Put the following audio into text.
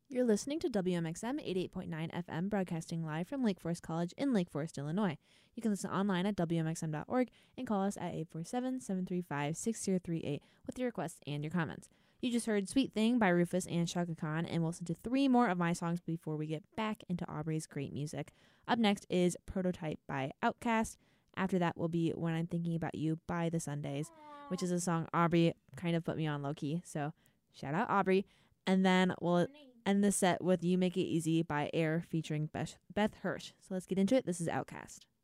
You're listening to WMXM 88.9 FM, broadcasting live from Lake Forest College in Lake Forest, Illinois. You can listen online at WMXM.org and call us at 847-735-6038 with your requests and your comments. You just heard Sweet Thing by Rufus and Shaka Khan, and we'll listen to 3 more of my songs before we get back into Aubrey's great music. Up next is Prototype by Outkast. After that will be When I'm Thinking About You by The Sundays, which is a song Aubrey kind of put me on low-key, so shout out Aubrey. And then we'll end the set with You Make It Easy by Air featuring Beth Hirsch. So let's get into it. This is Outkast.